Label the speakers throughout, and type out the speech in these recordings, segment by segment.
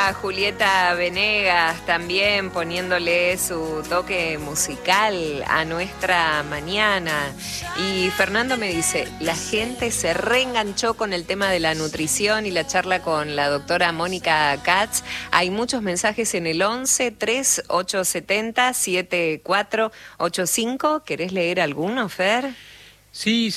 Speaker 1: a Julieta Venegas también poniéndole su toque musical a nuestra mañana. Y Fernando me dice, la gente se reenganchó con el tema de la nutrición y la charla con la doctora Mónica Katz. Hay muchos mensajes en el 11 3870 7485. ¿Querés leer alguno, Fer?
Speaker 2: Sí.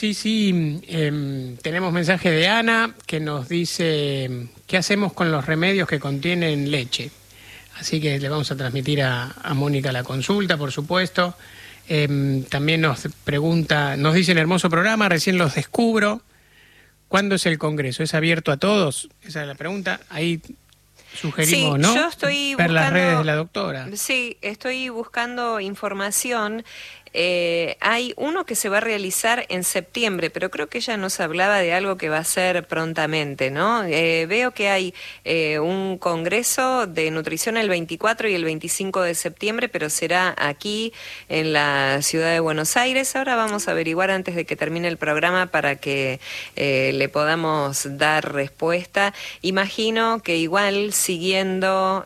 Speaker 2: Tenemos mensaje de Ana que nos dice qué hacemos con los remedios que contienen leche. Así que le vamos a transmitir a Mónica la consulta, por supuesto. También nos pregunta, nos dice el hermoso programa, recién los descubro. ¿Cuándo es el congreso? ¿Es abierto a todos? Esa es la pregunta. Ahí sugerimos,
Speaker 1: sí,
Speaker 2: ¿no?
Speaker 1: Yo estoy
Speaker 2: ver
Speaker 1: buscando,
Speaker 2: las redes de la doctora.
Speaker 1: Sí, estoy buscando información. Hay uno que se va a realizar en septiembre, pero creo que ella nos hablaba de algo que va a ser prontamente, ¿no? Veo que hay un congreso de nutrición el 24 y el 25 de septiembre, pero será aquí en la ciudad de Buenos Aires. Ahora vamos a averiguar antes de que termine el programa para que le podamos dar respuesta. Imagino que igual siguiendo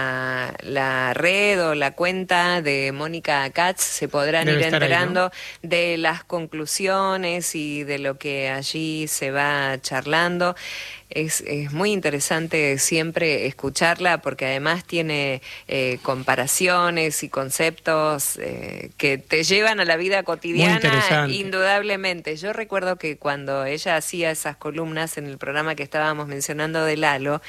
Speaker 1: la red o la cuenta de Mónica Katz se podrán ir enterando ahí, ¿no? De las conclusiones y de lo que allí se va charlando. Es muy interesante siempre escucharla porque además tiene comparaciones y conceptos que te llevan a la vida cotidiana indudablemente. Yo recuerdo que cuando ella hacía esas columnas en el programa que estábamos mencionando de Lalo,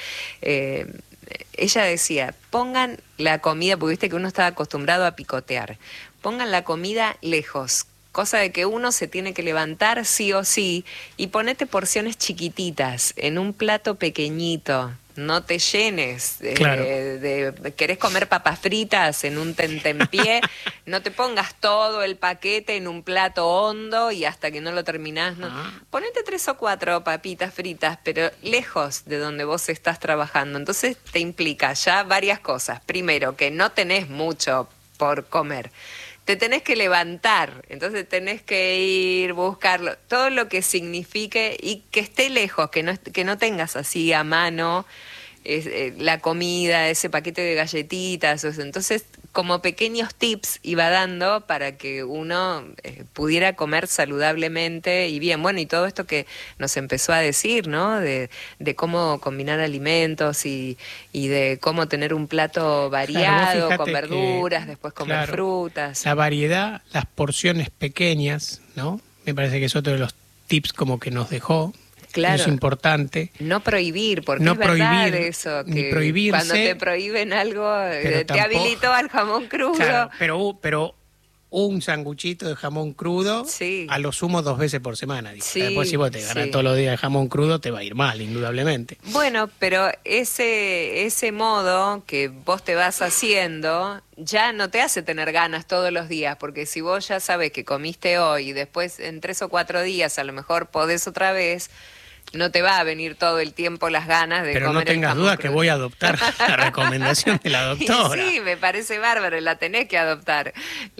Speaker 1: ella decía, pongan la comida, porque viste que uno estaba acostumbrado a picotear, pongan la comida lejos, cosa de que uno se tiene que levantar sí o sí, y ponete porciones chiquititas, en un plato pequeñito, no te llenes,
Speaker 2: claro.
Speaker 1: Querés comer papas fritas en un tentempié, no te pongas todo el paquete en un plato hondo y hasta que no lo terminás, no. Ponete 3 o 4 papitas fritas, pero lejos de donde vos estás trabajando, entonces te implica ya varias cosas. Primero, que no tenés mucho por comer. Te tenés que levantar, entonces tenés que ir, buscarlo, todo lo que signifique y que esté lejos, que no tengas así a mano la comida, ese paquete de galletitas, entonces como pequeños tips iba dando para que uno pudiera comer saludablemente y bien. Bueno, y todo esto que nos empezó a decir, ¿no? De cómo combinar alimentos y de cómo tener un plato variado, claro, con verduras, después comer, claro, frutas.
Speaker 2: La variedad, las porciones pequeñas, ¿no? Me parece que es otro de los tips como que nos dejó. Claro. Eso es importante.
Speaker 1: No prohibir, porque
Speaker 2: no
Speaker 1: es verdad
Speaker 2: prohibir,
Speaker 1: eso,
Speaker 2: ni
Speaker 1: que
Speaker 2: prohibirse,
Speaker 1: cuando te prohíben algo, te
Speaker 2: tampoco,
Speaker 1: habilitó al jamón crudo.
Speaker 2: Claro, pero un sanguchito de jamón crudo, sí, a lo sumo 2 veces por semana. Sí, después si vos te ganás, sí, todos los días el jamón crudo, te va a ir mal, indudablemente.
Speaker 1: Bueno, pero ese modo que vos te vas haciendo ya no te hace tener ganas todos los días, porque si vos ya sabés que comiste hoy y después en 3 o 4 días a lo mejor podés otra vez, no te va a venir todo el tiempo las ganas de
Speaker 2: Pero
Speaker 1: comer.
Speaker 2: Pero no tengas duda que voy a adoptar la recomendación de la doctora.
Speaker 1: Sí, me parece bárbaro, la tenés que adoptar.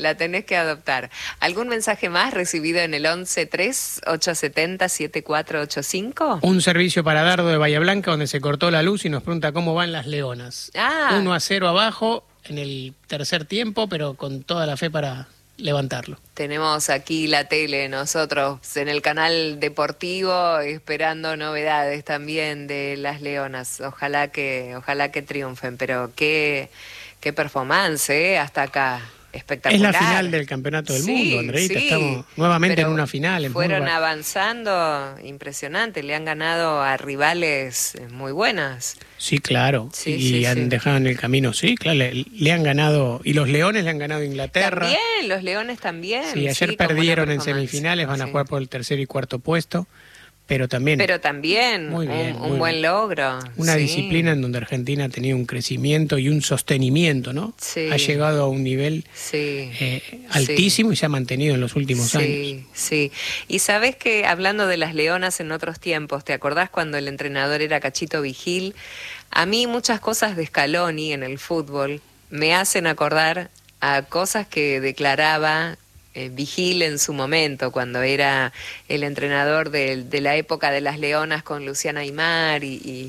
Speaker 1: ¿Algún mensaje más recibido en el 11 3870 7485?
Speaker 2: Un servicio para Dardo de Bahía Blanca donde se cortó la luz y nos pregunta cómo van las Leonas. 1-0 abajo en el tercer tiempo, pero con toda la fe para levantarlo.
Speaker 1: Tenemos aquí la tele nosotros en el canal deportivo esperando novedades también de las Leonas. Ojalá que triunfen, pero qué performance hasta acá. Espectacular.
Speaker 2: Es la final del campeonato del mundo, Andreita. Sí, estamos nuevamente en una final.
Speaker 1: Fueron avanzando, impresionante. Le han ganado a rivales muy buenas.
Speaker 2: Sí, claro. Y han dejado en el camino, sí, claro. Le han ganado. Y los Leones le han ganado a Inglaterra.
Speaker 1: También, los Leones también.
Speaker 2: Sí, ayer perdieron en semifinales, van a jugar por el tercer y cuarto puesto. Pero también
Speaker 1: muy bien, un buen logro.
Speaker 2: Una disciplina en donde Argentina ha tenido un crecimiento y un sostenimiento, ¿no?
Speaker 1: Sí.
Speaker 2: Ha llegado a un nivel altísimo y se ha mantenido en los últimos años.
Speaker 1: Sí. Y sabés que hablando de las Leonas en otros tiempos, ¿te acordás cuando el entrenador era Cachito Vigil? A mí muchas cosas de Scaloni en el fútbol me hacen acordar a cosas que declaraba Vigil en su momento, cuando era el entrenador de la época de las Leonas con Luciana Aymar y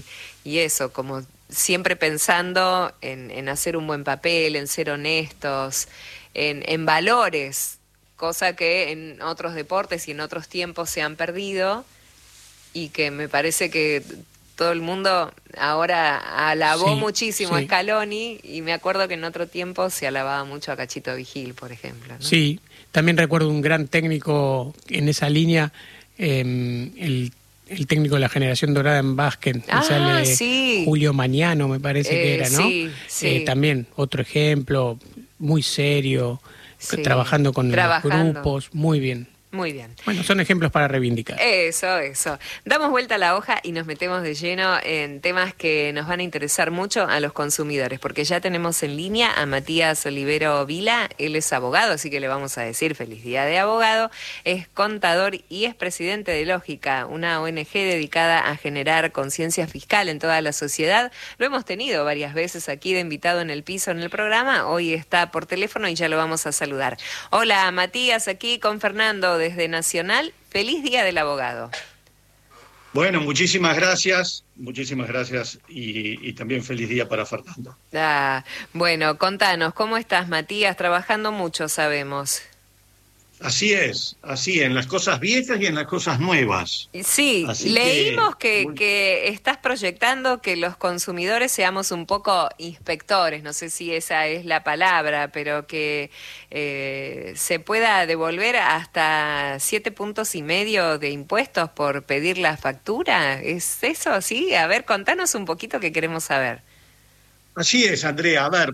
Speaker 1: y eso, como siempre pensando en hacer un buen papel, en ser honestos, en valores, cosa que en otros deportes y en otros tiempos se han perdido y que me parece que todo el mundo ahora alabó muchísimo a Scaloni, y me acuerdo que en otro tiempo se alababa mucho a Cachito Vigil, por ejemplo, ¿no?
Speaker 2: Sí, también recuerdo un gran técnico en esa línea, el técnico de la generación dorada en básquet,
Speaker 1: sí.
Speaker 2: Julio Mañano, me parece que era, ¿no?
Speaker 1: Sí.
Speaker 2: También otro ejemplo, muy serio, trabajando con los grupos, muy bien.
Speaker 1: Muy bien.
Speaker 2: Bueno, son ejemplos para reivindicar.
Speaker 1: Eso. Damos vuelta a la hoja y nos metemos de lleno en temas que nos van a interesar mucho a los consumidores, porque ya tenemos en línea a Matías Olivero Vila. Él es abogado, así que le vamos a decir feliz día de abogado. Es contador y es presidente de Lógica, una ONG dedicada a generar conciencia fiscal en toda la sociedad. Lo hemos tenido varias veces aquí de invitado en el piso en el programa. Hoy está por teléfono y ya lo vamos a saludar. Hola, Matías, aquí con Fernando desde Nacional. Feliz Día del Abogado.
Speaker 3: Bueno, muchísimas gracias y también feliz día para Fernando.
Speaker 1: Bueno, contanos, ¿cómo estás, Matías? Trabajando mucho, sabemos.
Speaker 3: Así es, en las cosas viejas y en las cosas nuevas.
Speaker 1: Sí, leímos que estás proyectando que los consumidores seamos un poco inspectores, no sé si esa es la palabra, pero que se pueda devolver hasta 7,5 puntos de impuestos por pedir la factura. ¿Es eso, sí? A ver, contanos un poquito que queremos saber.
Speaker 3: Así es, Andrea. A ver,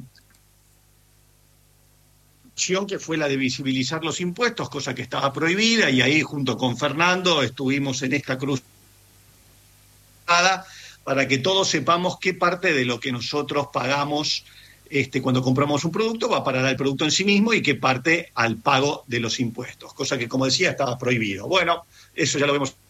Speaker 3: que fue la de visibilizar los impuestos, cosa que estaba prohibida, y ahí junto con Fernando estuvimos en esta cruzada para que todos sepamos qué parte de lo que nosotros pagamos cuando compramos un producto va a parar al producto en sí mismo y qué parte al pago de los impuestos, cosa que, como decía, estaba prohibido. Bueno, eso ya lo vemos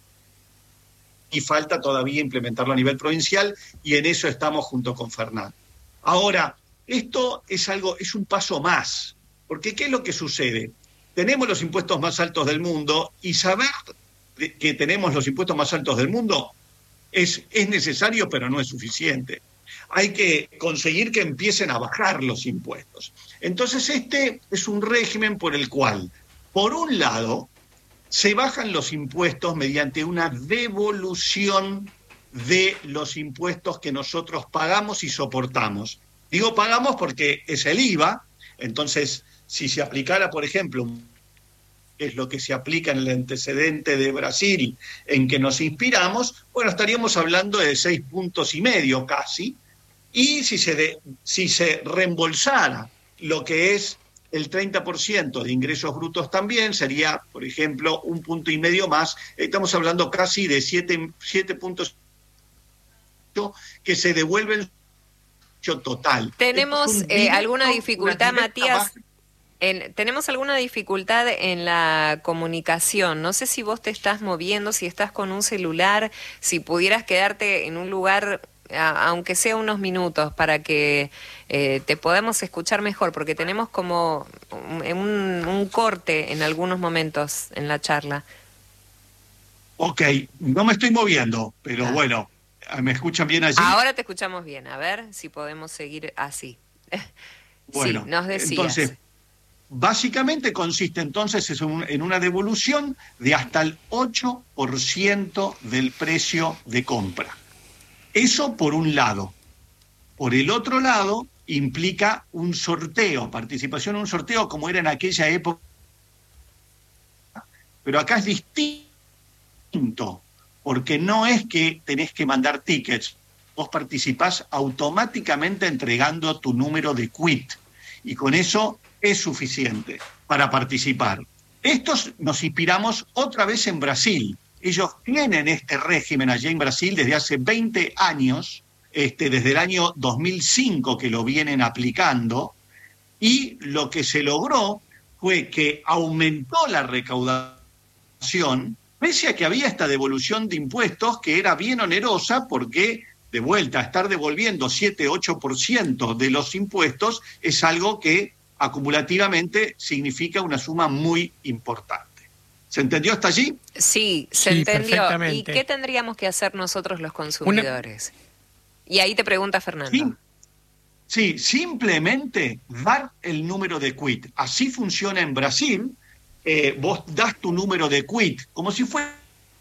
Speaker 3: y falta todavía implementarlo a nivel provincial, y en eso estamos junto con Fernando. Ahora, esto es un paso más. Porque ¿qué es lo que sucede? Tenemos los impuestos más altos del mundo, y saber que tenemos los impuestos más altos del mundo es necesario, pero no es suficiente. Hay que conseguir que empiecen a bajar los impuestos. Entonces este es un régimen por el cual, por un lado, se bajan los impuestos mediante una devolución de los impuestos que nosotros pagamos y soportamos. Digo pagamos porque es el IVA, entonces si se aplicara, por ejemplo, es lo que se aplica en el antecedente de Brasil, en que nos inspiramos, bueno, estaríamos hablando de 6,5 puntos casi, y si se reembolsara lo que es el 30% de ingresos brutos también, sería, por ejemplo, 1,5 puntos más, estamos hablando casi de 7 puntos que se devuelven total.
Speaker 1: ¿Tenemos alguna dificultad, Matías? Tenemos alguna dificultad en la comunicación. No sé si vos te estás moviendo, si estás con un celular, si pudieras quedarte en un lugar, aunque sea unos minutos, para que te podamos escuchar mejor, porque tenemos como un corte en algunos momentos en la charla.
Speaker 3: Ok, no me estoy moviendo, pero bueno, ¿me escuchan bien allí?
Speaker 1: Ahora te escuchamos bien, a ver si podemos seguir así.
Speaker 3: Bueno,
Speaker 1: sí, nos decías.
Speaker 3: Entonces, básicamente consiste entonces en una devolución de hasta el 8% del precio de compra. Eso por un lado. Por el otro lado, implica un sorteo, participación en un sorteo como era en aquella época. Pero acá es distinto, porque no es que tenés que mandar tickets. Vos participás automáticamente entregando tu número de quit, y con eso es suficiente para participar. Estos nos inspiramos otra vez en Brasil. Ellos tienen este régimen allá en Brasil desde hace 20 años, desde el año 2005 que lo vienen aplicando, y lo que se logró fue que aumentó la recaudación, pese a que había esta devolución de impuestos que era bien onerosa, porque de vuelta, estar devolviendo 7-8% de los impuestos es algo que acumulativamente significa una suma muy importante. ¿Se entendió hasta allí?
Speaker 1: Sí, se entendió. ¿Y qué tendríamos que hacer nosotros los consumidores? Y ahí te pregunta Fernando.
Speaker 3: Sí, sí, simplemente dar el número de quit. Así funciona en Brasil. Vos das tu número de quit como si fuera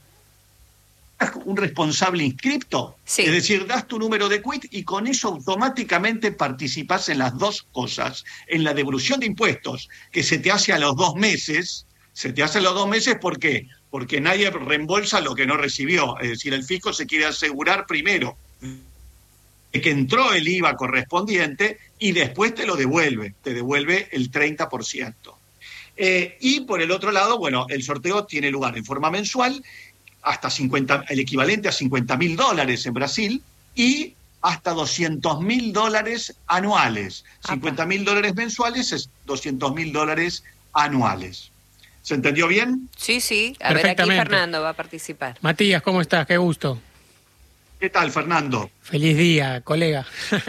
Speaker 3: un responsable inscripto,
Speaker 1: Sí.
Speaker 3: Es decir, das tu número de quit y con eso automáticamente participás en las dos cosas, en la devolución de impuestos, que se te hace a los 2 meses. Se te hace a los 2 meses, ¿por qué? Porque nadie reembolsa lo que no recibió, es decir, el fisco se quiere asegurar primero de que entró el IVA correspondiente y después te devuelve el 30%. Y por el otro lado, bueno, el sorteo tiene lugar en forma mensual, hasta el equivalente a $50.000 en Brasil, y hasta $200.000 anuales. $50.000 mensuales es $200.000 anuales. ¿Se entendió bien?
Speaker 1: Sí, sí. A ver, aquí Fernando va a participar.
Speaker 2: Matías, ¿cómo estás? Qué gusto.
Speaker 3: ¿Qué tal, Fernando?
Speaker 2: Feliz día, colega.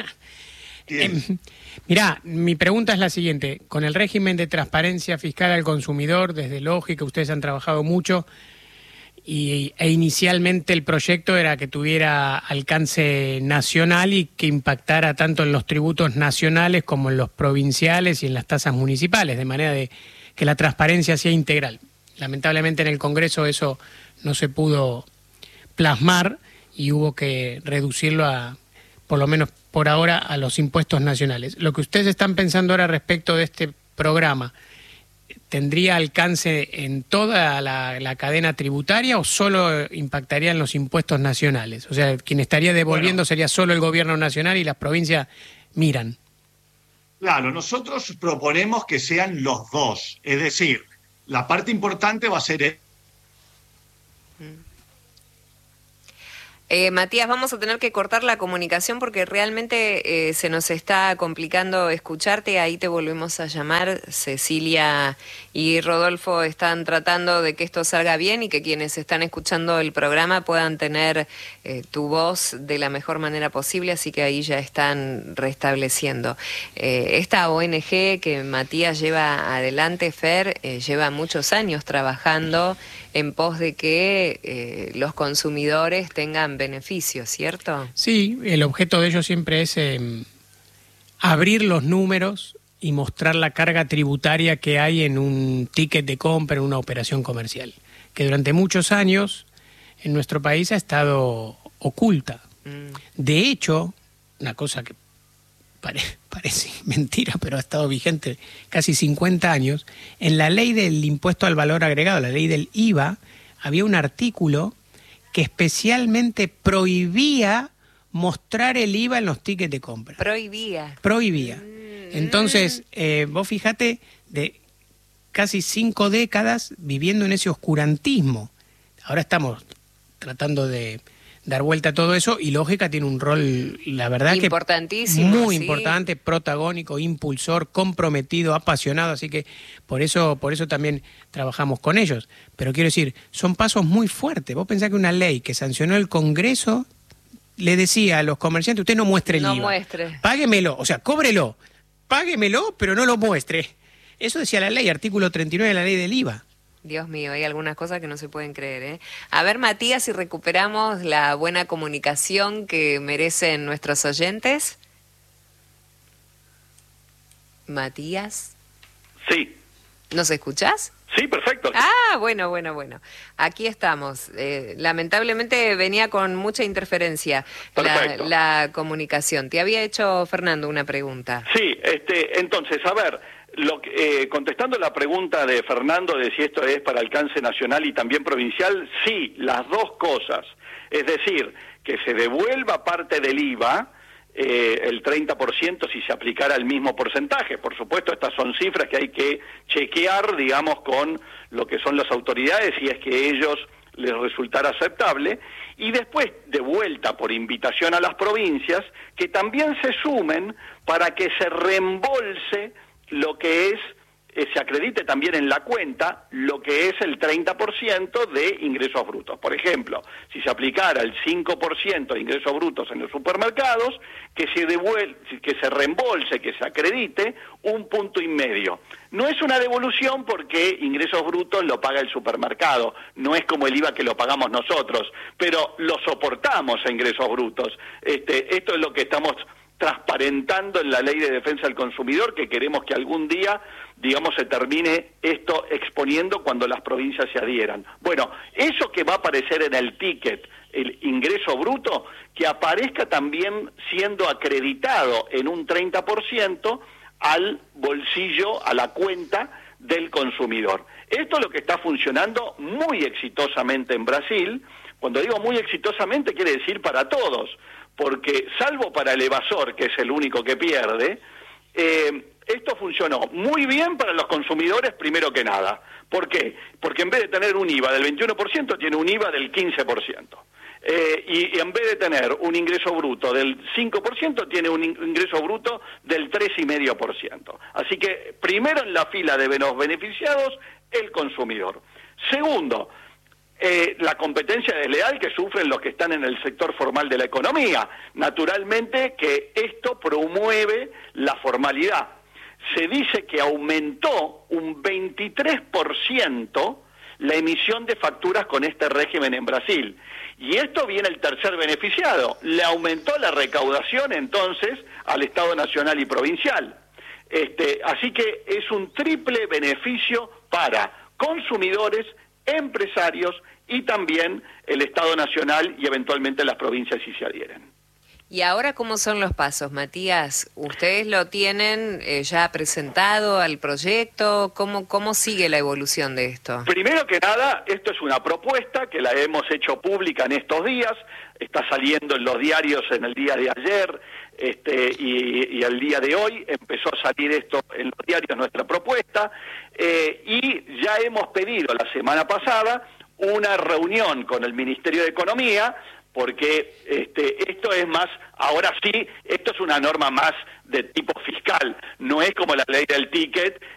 Speaker 2: Mirá, mi pregunta es la siguiente. Con el régimen de transparencia fiscal al consumidor, desde Lógica, ustedes han trabajado mucho, e inicialmente el proyecto era que tuviera alcance nacional y que impactara tanto en los tributos nacionales como en los provinciales y en las tasas municipales, de manera de que la transparencia sea integral. Lamentablemente en el Congreso eso no se pudo plasmar y hubo que reducirlo por lo menos por ahora, a los impuestos nacionales. Lo que ustedes están pensando ahora respecto de este programa, ¿tendría alcance en toda la cadena tributaria o solo impactaría en los impuestos nacionales? O sea, quien estaría devolviendo sería solo el gobierno nacional y las provincias miran.
Speaker 3: Claro, nosotros proponemos que sean los dos. Es decir, la parte importante va a ser...
Speaker 1: Matías, vamos a tener que cortar la comunicación porque realmente se nos está complicando escucharte. Ahí te volvemos a llamar. Cecilia y Rodolfo están tratando de que esto salga bien y que quienes están escuchando el programa puedan tener tu voz de la mejor manera posible, así que ahí ya están restableciendo. Esta ONG que Matías lleva adelante, Fer, lleva muchos años trabajando en pos de que los consumidores tengan beneficios, ¿cierto?
Speaker 2: Sí, el objeto de ellos siempre es abrir los números y mostrar la carga tributaria que hay en un ticket de compra, en una operación comercial, que durante muchos años en nuestro país ha estado oculta. De hecho, una cosa que parece mentira, pero ha estado vigente casi 50 años, en la ley del impuesto al valor agregado, la ley del IVA, había un artículo que especialmente prohibía mostrar el IVA en los tickets de compra.
Speaker 1: Prohibía.
Speaker 2: Entonces, vos fíjate, de casi 5 décadas viviendo en ese oscurantismo. Ahora estamos tratando de dar vuelta a todo eso y Lógica tiene un rol, la verdad,
Speaker 1: importantísimo,
Speaker 2: que muy
Speaker 1: sí,
Speaker 2: importante, protagónico, impulsor, comprometido, apasionado, así que por eso también trabajamos con ellos. Pero quiero decir, son pasos muy fuertes. Vos pensás que una ley que sancionó el Congreso le decía a los comerciantes, usted no muestre el IVA.
Speaker 1: No muestre.
Speaker 2: Páguemelo, o sea, cóbrelo, páguemelo, pero no lo muestre. Eso decía la ley, artículo 39 de la ley del IVA.
Speaker 1: Dios mío, hay algunas cosas que no se pueden creer, ¿eh? A ver, Matías, si recuperamos la buena comunicación que merecen nuestros oyentes. Matías.
Speaker 4: Sí.
Speaker 1: ¿Nos escuchás?
Speaker 4: Sí, perfecto.
Speaker 1: Ah, bueno. Aquí estamos. Lamentablemente venía con mucha interferencia la comunicación. Te había hecho, Fernando, una pregunta.
Speaker 4: Sí, entonces, a ver, contestando la pregunta de Fernando de si esto es para alcance nacional y también provincial, sí, las dos cosas. Es decir, que se devuelva parte del IVA, el 30% si se aplicara el mismo porcentaje. Por supuesto, estas son cifras que hay que chequear, digamos, con lo que son las autoridades, si es que ellos les resultara aceptable, y después, de vuelta por invitación a las provincias, que también se sumen para que se reembolse lo que es se acredite también en la cuenta lo que es el 30% de ingresos brutos. Por ejemplo, si se aplicara el 5% de ingresos brutos en los supermercados, que se reembolse, que se acredite 1,5 puntos. No es una devolución porque ingresos brutos lo paga el supermercado, no es como el IVA que lo pagamos nosotros, pero lo soportamos a ingresos brutos. Esto es lo que estamos transparentando en la Ley de Defensa del Consumidor, que queremos que algún día, digamos, se termine esto exponiendo cuando las provincias se adhieran. Bueno, eso que va a aparecer en el ticket, el ingreso bruto, que aparezca también siendo acreditado en un 30% al bolsillo, a la cuenta del consumidor. Esto es lo que está funcionando muy exitosamente en Brasil. Cuando digo muy exitosamente, quiere decir para todos, porque salvo para el evasor, que es el único que pierde, esto funcionó muy bien para los consumidores primero que nada. ¿Por qué? Porque en vez de tener un IVA del 21%, tiene un IVA del 15%. Y en vez de tener un ingreso bruto del 5%, tiene un ingreso bruto del 3,5%. Así que primero en la fila de los beneficiados, el consumidor. Segundo, la competencia desleal que sufren los que están en el sector formal de la economía. Naturalmente que esto promueve la formalidad. Se dice que aumentó un 23% la emisión de facturas con este régimen en Brasil. Y esto viene el tercer beneficiado. Le aumentó la recaudación entonces al Estado Nacional y Provincial. Así que es un triple beneficio para consumidores, empresarios y también el Estado Nacional y eventualmente las provincias si se adhieren.
Speaker 1: ¿Y ahora cómo son los pasos, Matías? ¿Ustedes lo tienen ya presentado al proyecto? ¿Cómo sigue la evolución de esto?
Speaker 4: Primero que nada, esto es una propuesta que la hemos hecho pública en estos días, está saliendo en los diarios en el día de ayer y el día de hoy empezó a salir esto en los diarios, nuestra propuesta, y ya hemos pedido la semana pasada una reunión con el Ministerio de Economía, porque esto es más, ahora sí, esto es una norma más de tipo fiscal, no es como la ley del ticket,